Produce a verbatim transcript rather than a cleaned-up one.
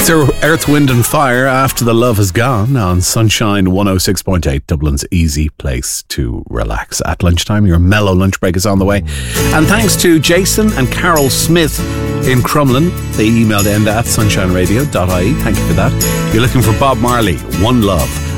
After Earth, Wind and Fire, After the Love Has Gone on Sunshine one oh six point eight, Dublin's easy place to relax. At lunchtime, your mellow lunch break is on the way. And thanks to Jason and Carol Smith in Crumlin. They emailed Enda at sunshineradio dot I E. Thank you for that. You're looking for Bob Marley, One Love.